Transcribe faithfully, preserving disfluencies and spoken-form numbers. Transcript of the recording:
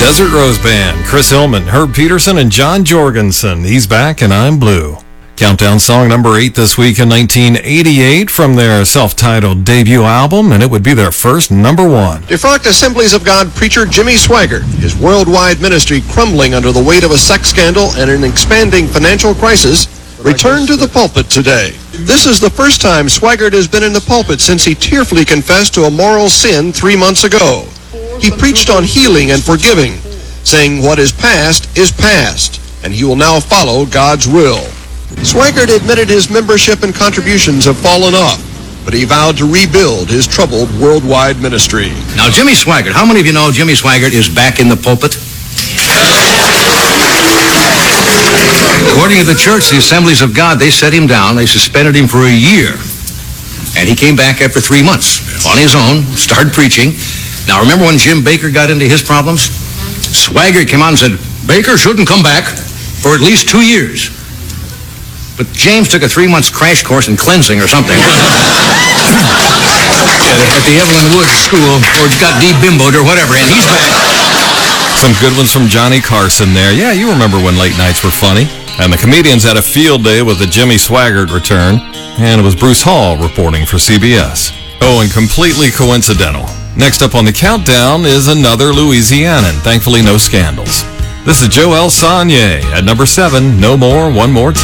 Desert Rose Band, Chris Hillman, Herb Peterson, and John Jorgensen. He's back and I'm blue. Countdown song number eight this week in nineteen eighty-eight from their self-titled debut album, and it would be their first number one. Defrocked Assemblies of God preacher Jimmy Swaggart, his worldwide ministry crumbling under the weight of a sex scandal and an expanding financial crisis, returned to the pulpit today. This is the first time Swaggart has been in the pulpit since he tearfully confessed to a moral sin three months ago. He preached on healing and forgiving, saying what is past is past, and he will now follow God's will. Swaggart admitted his membership and contributions have fallen off, but he vowed to rebuild his troubled worldwide ministry. Now, Jimmy Swaggart, how many of you know Jimmy Swaggart is back in the pulpit? According to the church, the Assemblies of God, they set him down, they suspended him for a year, and he came back after three months on his own, started preaching. Now, remember when Jim Baker got into his problems? Swaggart came out and said, Baker shouldn't come back for at least two years. But James took a three-month crash course in cleansing or something at the Evelyn Woods School, or got de-bimboed or whatever, and he's back. Some good ones from Johnny Carson there. Yeah, you remember when late nights were funny. And the comedians had a field day with the Jimmy Swaggart return, and it was Bruce Hall reporting for C B S. Oh, and completely coincidental. Next up on the countdown is another Louisianan. Thankfully, no scandals. This is Joel Sonnier at number seven, No More, One More Time.